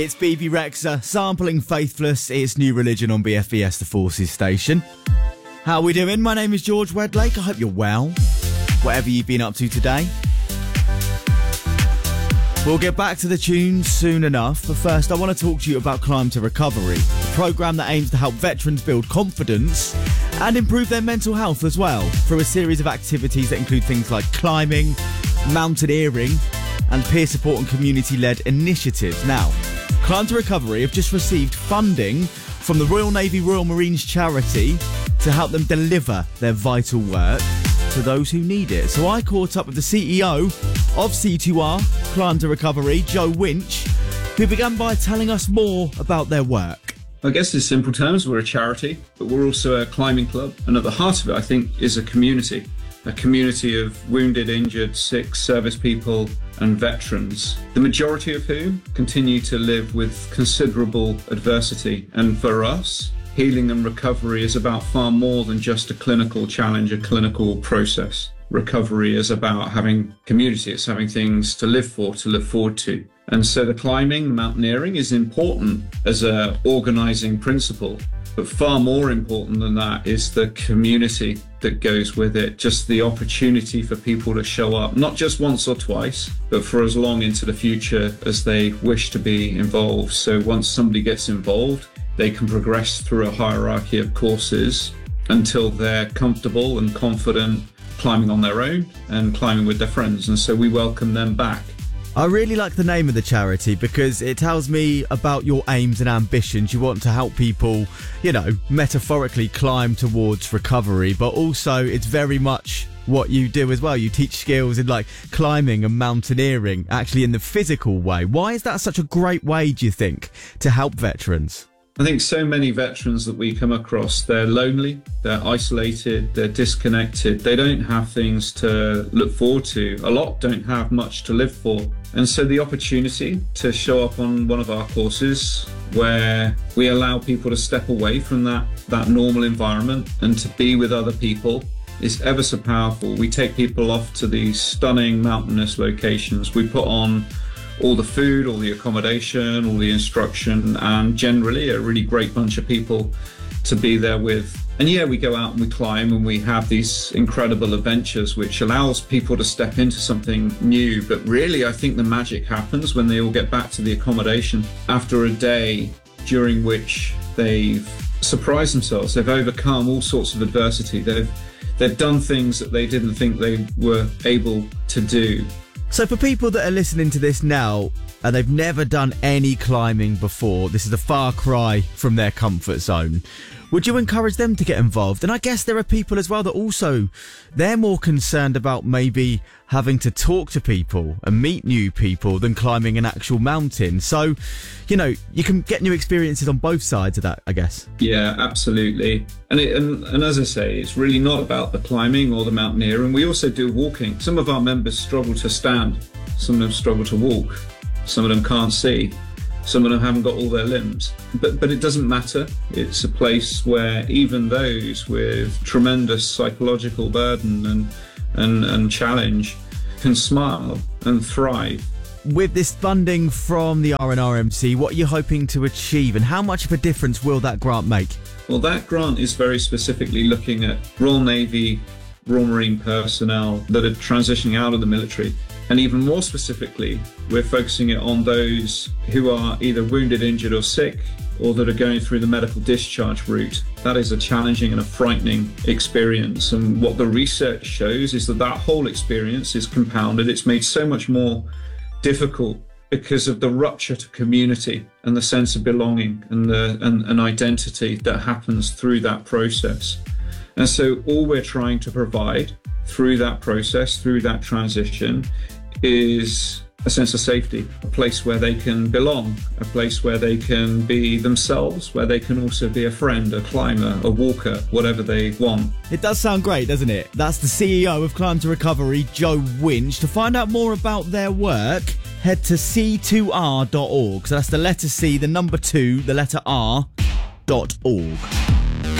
It's BB Rexa sampling Faithless. It's New Religion on BFBS, the Forces station. How are we doing? My name is George Wedlake. I hope you're well, whatever you've been up to today. We'll get back to the tunes soon enough, but first I want to talk to you about Climb to Recovery, a programme that aims to help veterans build confidence and improve their mental health as well, through a series of activities that include things like climbing, mountaineering and peer support and community-led initiatives. Now, Climb to Recovery have just received funding from the Royal Navy Royal Marines charity to help them deliver their vital work to those who need it. So I caught up with the CEO of C2R, Climb to Recovery, Joe Winch, who began by telling us more about their work. I guess in simple terms, we're a charity, but we're also a climbing club. And at the heart of it, I think, is a community of wounded, injured, sick service people and veterans, the majority of whom continue to live with considerable adversity. And for us, healing and recovery is about far more than just a clinical challenge, a clinical process. Recovery is about having community, it's having things to live for, to look forward to. And so the climbing, the mountaineering is important as an organising principle, but far more important than that is the community that goes with it, just the opportunity for people to show up, not just once or twice, but for as long into the future as they wish to be involved. So once somebody gets involved, they can progress through a hierarchy of courses until they're comfortable and confident climbing on their own and climbing with their friends. And so we welcome them back. I really like the name of the charity because it tells me about your aims and ambitions. You want to help people, metaphorically climb towards recovery, but also it's very much what you do as well. You teach skills in like climbing and mountaineering, actually in the physical way. Why is that such a great way, do you think, to help veterans? I think so many veterans that we come across, they're lonely, they're isolated, they're disconnected. They don't have things to look forward to. A lot don't have much to live for. And so the opportunity to show up on one of our courses where we allow people to step away from that normal environment and to be with other people is ever so powerful. We take people off to these stunning mountainous locations. We put on all the food, all the accommodation, all the instruction, and generally a really great bunch of people to be there with. And yeah, we go out and we climb and we have these incredible adventures which allows people to step into something new. But really, I think the magic happens when they all get back to the accommodation after a day during which they've surprised themselves. They've overcome all sorts of adversity. They've done things that they didn't think they were able to do. So for people that are listening to this now and they've never done any climbing before, this is a far cry from their comfort zone. Would you encourage them to get involved? And I guess there are people as well that also, they're more concerned about maybe having to talk to people and meet new people than climbing an actual mountain. So, you can get new experiences on both sides of that, I guess. Yeah, absolutely. And as I say, it's really not about the climbing or the mountaineering. We also do walking. Some of our members struggle to stand. Some of them struggle to walk. Some of them can't see. Some of them haven't got all their limbs. But it doesn't matter. It's a place where even those with tremendous psychological burden and challenge can smile and thrive. With this funding from the RNRMC, what are you hoping to achieve and how much of a difference will that grant make? Well, that grant is very specifically looking at Royal Navy, Royal Marine personnel that are transitioning out of the military. And even more specifically, we're focusing it on those who are either wounded, injured or sick, or that are going through the medical discharge route. That is a challenging and a frightening experience. And what the research shows is that whole experience is compounded. It's made so much more difficult because of the rupture to community and the sense of belonging and an identity that happens through that process. And so all we're trying to provide through that process, through that transition, is a sense of safety, a place where they can belong, a place where they can be themselves, where they can also be a friend, a climber, a walker, whatever they want. It does sound great, doesn't it? That's the CEO of Climb to Recovery, Joe Winch. To find out more about their work, head to c2r.org. So that's the letter C, the number 2, the letter R.org.